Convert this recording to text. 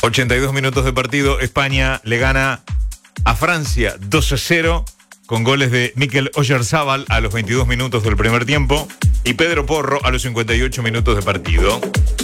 82 minutos de partido. España le gana a Francia 2-0 con goles de Mikel Oyarzabal a los 22 minutos del primer tiempo y Pedro Porro a los 58 minutos de partido.